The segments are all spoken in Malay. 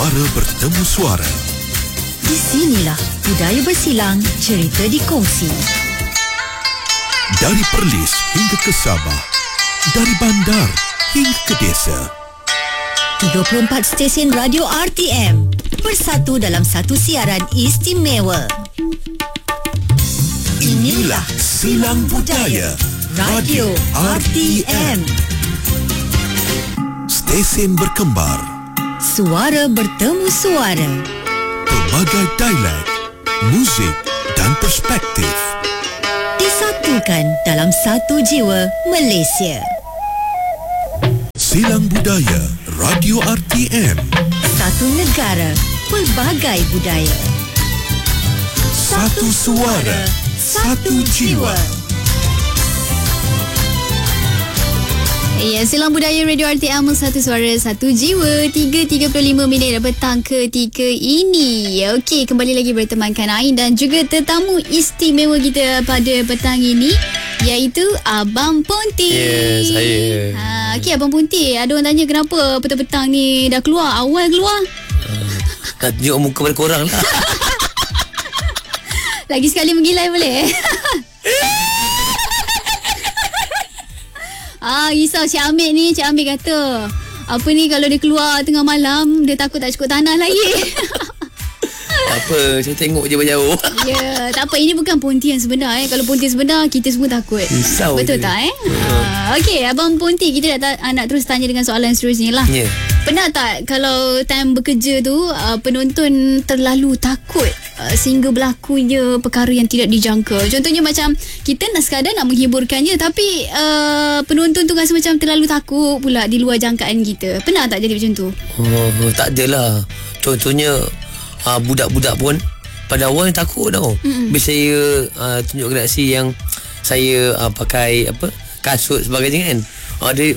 Suara bertemu suara. Di sinilah budaya bersilang, cerita dikongsi. Dari Perlis hingga ke Sabah, dari bandar hingga ke desa. 34 stesen radio RTM bersatu dalam satu siaran istimewa. Inilah Silang Budaya Radio RTM. Stesen berkembar, Suara bertemu suara. pelbagai dialek, muzik dan perspektif. Disatukan dalam satu jiwa Malaysia. Silang Budaya Radio RTM. Satu negara, pelbagai budaya. Satu suara, satu jiwa. Ya, Silang Budaya Radio RTM, satu suara, satu jiwa. 3.35 minit petang ketika ini. Okey, kembali lagi bertemankan Ain dan juga tetamu istimewa kita pada petang ini, iaitu Abang Ponti. Ya, saya. Okey, Abang Ponti, ada orang tanya kenapa petang-petang ni dah keluar, awal keluar. Nak tunjuk muka pada korang lah. Lagi sekali menggilai boleh? Risau Cik Amir ni. Cik Amir kata, apa ni kalau dia keluar tengah malam, dia takut tak cukup tanah lagi. Apa, saya tengok je jauh. Ya, tak apa, ini bukan Ponti yang sebenar. Kalau Ponti sebenar, kita semua takut. Risau betul je. tak Okey, Abang Ponti, kita nak terus tanya dengan soalan seterusnya lah. Ya. Pernah tak kalau time bekerja tu, penonton terlalu takut sehingga berlakunya perkara yang tidak dijangka? Contohnya macam kita sekadar nak menghiburkannya, tapi penonton tu rasa macam terlalu takut pula di luar jangkaan kita. Pernah tak jadi macam tu? Tak adalah. Contohnya budak-budak pun pada awal takut tau. Bila saya tunjuk reaksi yang saya pakai kasut sebagainya kan, dia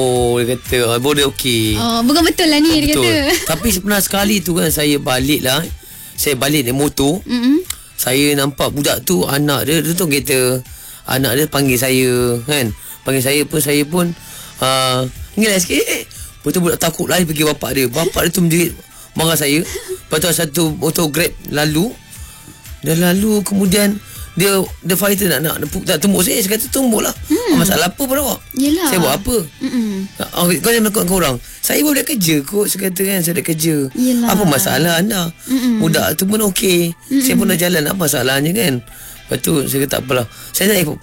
kata boleh okey. Bukan betul lah ni, dia betul. kata. Tapi pernah sekali tu kan, saya balik naik motor. Saya nampak budak tu, anak dia tu kereta, anak dia panggil saya kan. Panggil saya pun ngelak sikit. Lepas tu budak takut lari pergi bapak dia. Bapak dia tu menjerit, marah saya. Lepas tu satu motor Grab lalu. Dia lalu, kemudian dia fighter nak tumbuk saya. Saya kata tumbuk lah. Masalah apa pun awak? Yelah. Saya buat apa? Kau jangan melakukan korang. Saya pun dah kerja kot. Saya kata kan, saya dah kerja. Yelah. Apa masalah anda? Budak tu pun okey. Saya pun dah jalan. Apa masalahnya kan? Lepas tu saya kata tak apalah. Saya naik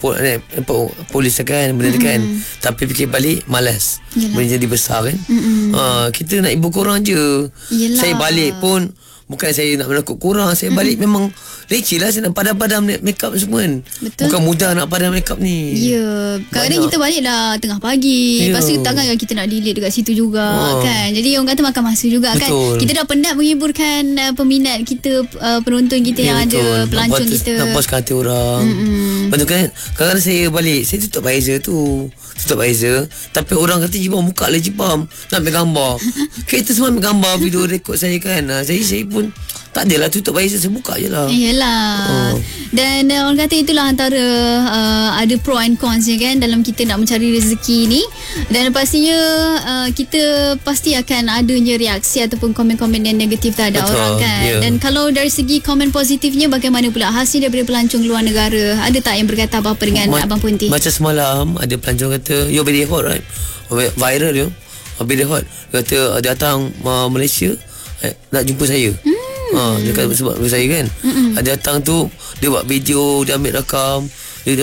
polis kan, benda kan. Tapi fikir balik, malas. Benda jadi besar kan. Kita nak ibu korang je. Yelah. Saya balik pun bukan saya nak menakut korang. Saya balik memang leceh lah. Saya nak padam-padam make up semua kan. Betul. Bukan mudah nak padam make up ni. Ya, kadang-kadang kita balik dah tengah pagi. Lepas tu takkan kita nak delete dekat situ juga kan. Jadi orang kata makan masa juga. Betul. Kan. Kita dah penat menghiburkan peminat kita, penonton kita yang ada, pelancong kita. Nampak hati orang. Lepas tu kan, kadang-kadang saya balik, saya tutup visor tu. Tutup visor. Tapi orang kata, Jibam buka lah Jibam, nak ambil gambar. Kita semua ambil gambar, video rekod saya kan. Saya pun tak adalah tutup visor, saya buka je lah. Yelah. Dan orang kata itulah antara ada pro and cons kan dalam kita nak mencari rezeki ni. Dan pastinya kita pasti akan adanya reaksi ataupun komen-komen yang negatif terhadap Betul, orang kan. Dan kalau dari segi komen positifnya, bagaimana pula hasil daripada pelancong luar negara? Ada tak yang berkata apa-apa dengan Abang Ponti? Macam semalam ada pelancong kata, "You very hot right?" Viral you. Very hot. Kata dia datang Malaysia nak jumpa saya. Dia kata sebab saya kan. Dia datang tu, dia buat video, dia ambil rakam. Dia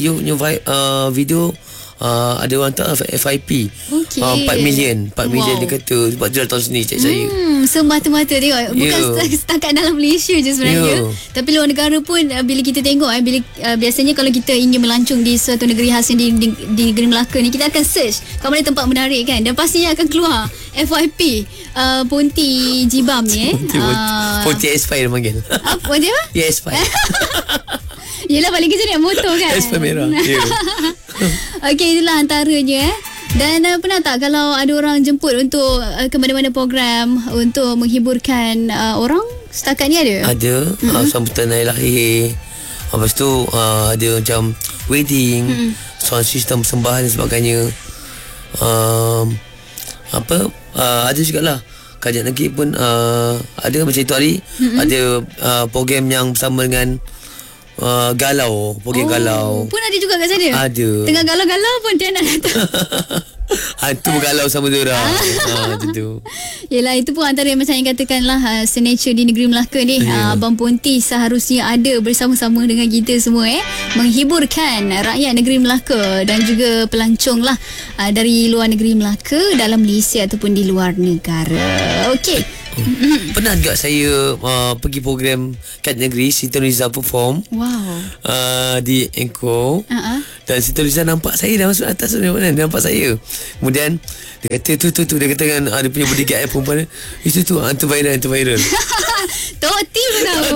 video ada orang tak FIP. 4 million dia kata sebab dia datang sini cek saya. Semata-mata tengok. Bukan setakat dalam Malaysia je sebenarnya. Tapi luar negara pun bila kita tengok biasanya kalau kita ingin melancong di suatu negeri khas di negeri Melaka ni, kita akan search kat mana tempat menarik kan, dan pastinya akan keluar FYP Ponti Jibam ni Ponti S5 dia panggil. Ponti apa? Ya, S5. Yelah, paling kerja naik motor kan. S5 merah. Okey, itulah antaranya Dan pernah tak kalau ada orang jemput untuk ke mana-mana program untuk menghiburkan orang? Setakat ni ada? Ada. Sambutan hari lahir. Lepas tu ada macam wedding, sound system persembahan dan sebagainya. Ada jugalah Kajian negeri pun ada macam itu hari. Ada program yang bersama dengan galau. Program galau pun ada juga kat sana. ada. Tengah galau-galau pun dia nak datang. Hantu bergalau sama diorang. Macam tu. Yelah, itu pun antara yang macam yang katakanlah signature di negeri Melaka ni. Abang Ponti seharusnya ada bersama-sama dengan kita semua menghiburkan rakyat negeri Melaka dan juga pelancong lah dari luar negeri Melaka, dalam Malaysia ataupun di luar negara. Okey. Pernah juga saya pergi program kat negeri. Siti Nurhaliza perform. Wow. Di Anchor. Dan Siti Nurhaliza nampak saya dah masuk atas tu. Dia nampak saya. Kemudian dia kata tu dia kata kan dia punya bodyguard perempuan. Itu tu hantu viral. Tok T pun tahu.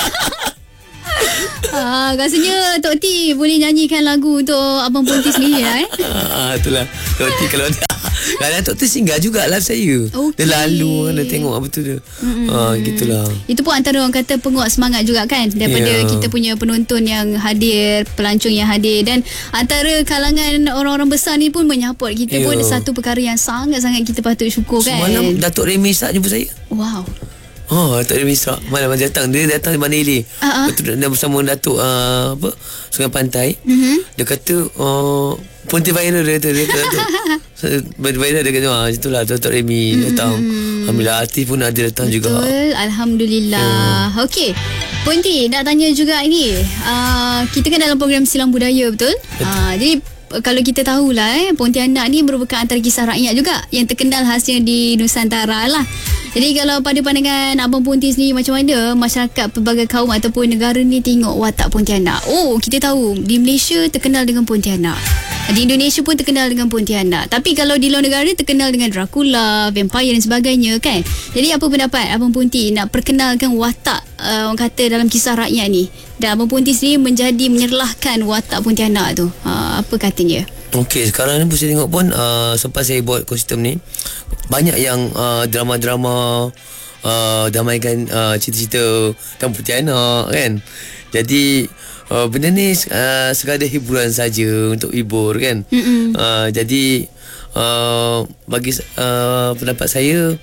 Rasanya Tok T boleh nyanyikan lagu untuk Abang Ponti sendiri itulah Tok T kalau ada. Kadang Tok T singgah jugalah saya. Dia lalu dia tengok apa tu dia. Gitulah. Itu pun antara orang kata penguat semangat juga kan, daripada kita punya penonton yang hadir, pelancong yang hadir, dan antara kalangan orang-orang besar ni pun menyaport kita pun satu perkara yang sangat-sangat kita patut syukur kan. Semalam Datuk Remy Sak jumpa saya. Wow. Datuk Remy Sak malam datang. Dia datang di Manili. Dia bersama Datuk Sungai Pantai. Dia kata Ponti viral dia kata viral dia kata itulah Datuk Remy datang. Alhamdulillah, artis pun ada datang juga. Betul, alhamdulillah. Okey, Ponti nak tanya juga ini. Kita kan dalam program Silang Budaya, betul? Jadi kalau kita tahulah Pontianak ni merupakan antara kisah rakyat juga yang terkenal khasnya di Nusantara lah. Jadi kalau pada pandangan Abang Ponti sendiri, macam mana masyarakat pelbagai kaum ataupun negara ni tengok watak Pontianak? Kita tahu di Malaysia terkenal dengan Pontianak, di Indonesia pun terkenal dengan Pontianak, tapi kalau di luar negara terkenal dengan Dracula, vampire dan sebagainya kan. Jadi apa pendapat Abang Ponti nak perkenalkan watak orang kata dalam kisah rakyat ni, dan Abang Ponti sendiri menyerlahkan watak Pontianak tu, apa katanya? Okey, sekarang ni saya tengok pun selepas saya buat kostum ni, banyak yang drama-drama damaikan cerita-cerita tentang Pontianak kan. Jadi benda ni sekadar hiburan saja, untuk hibur kan. Jadi bagi pendapat saya,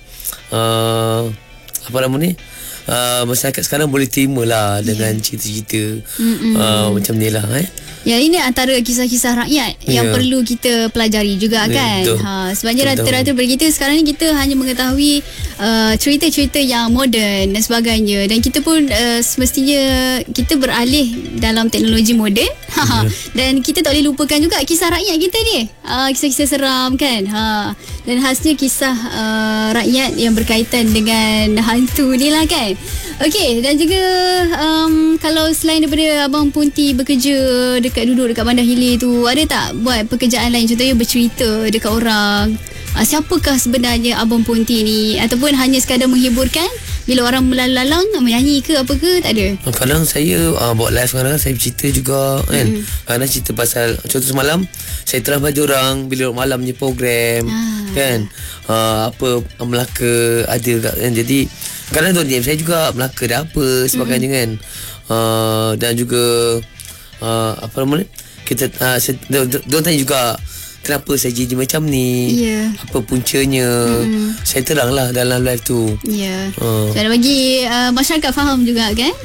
apa nama ni, masyarakat sekarang boleh terima lah dengan cerita-cerita macam ni lah Ya, ini antara kisah-kisah rakyat yang perlu kita pelajari juga kan. Sebenarnya rata-rata daripada kita sekarang ni, kita hanya mengetahui cerita-cerita yang moden dan sebagainya, dan kita pun semestinya kita beralih dalam teknologi moden. Dan kita tak boleh lupakan juga kisah rakyat kita ni, kisah-kisah seram kan. Dan khasnya kisah rakyat yang berkaitan dengan hantu ni lah kan. Okey, dan juga kalau selain daripada Abang Ponti bekerja duduk dekat Bandar Hilir tu, ada tak buat pekerjaan lain, contohnya bercerita dekat orang? Siapakah sebenarnya Abang Ponti ni, ataupun hanya sekadar menghiburkan bila orang melalang menyanyi ke apa ke? Tak ada. Kadang saya buat live, kadang saya bercerita juga kan. Kadang cerita pasal, contoh semalam saya telah baju orang bila malam punya program kan, apa Melaka ada kan. Jadi kadang tu saya juga Melaka dah apa sebagainya kan. Dan juga apa nama ni, kita diorang tanya juga kenapa saya jadi macam ni, apa puncanya. Saya terang lah dalam live tu. Saya bagi masyarakat faham juga kan.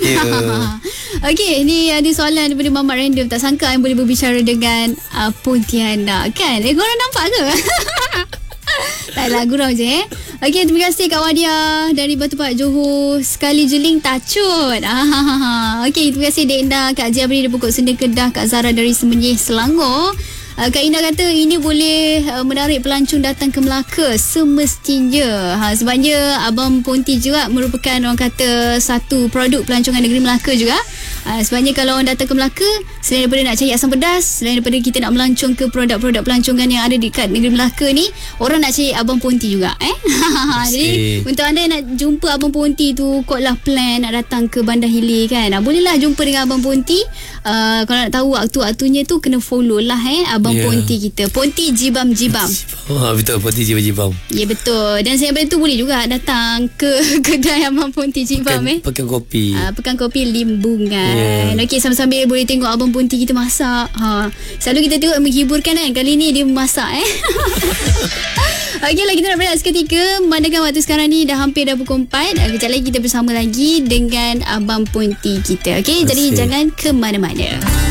Okey, ni ada soalan daripada Mamat Random. Tak sangka yang boleh berbicara dengan Pontianak kan. Korang nampak ke? Taklah, gurau je Okey, terima kasih Kak Wadia dari Batu Pahat Johor. Sekali jeling tacut. Okey, terima kasih Dek Indah, Kak Jabri dari Pokok Senda Kedah, Kak Zara dari Semenyih Selangor. Kak Indah kata ini boleh menarik pelancong datang ke Melaka semestinya. Sebabnya Abang Ponti juga merupakan orang kata satu produk pelancongan negeri Melaka juga. Sebabnya kalau orang datang ke Melaka, selain daripada nak cari asam pedas, selain daripada kita nak melancong ke produk-produk pelancongan yang ada dekat negeri Melaka ni, orang nak cari Abang Ponti juga Jadi untuk anda yang nak jumpa Abang Ponti tu, kotlah plan nak datang ke Bandar Hilir kan, bolehlah jumpa dengan Abang Ponti. Kalau nak tahu waktu-waktunya tu, kena follow lah Abang Ponti kita, Ponti Jibam. Betul, Ponti Jibam. Ya, betul. Dan selain daripada tu, boleh juga datang ke kedai Abang Ponti Jibam Pekan Kopi. Pekan Kopi Limbungan. Okey, sambil-sambil boleh tengok Abang Ponti kita masak. Selalu kita tengok menghiburkan kan, kali ni dia masak Okeylah, kita nak berehat seketika. Mandakan waktu sekarang ni dah hampir dah pukul 4. Kejap lagi kita bersama lagi dengan Abang Ponti kita. Okey, jadi jangan ke mana-mana.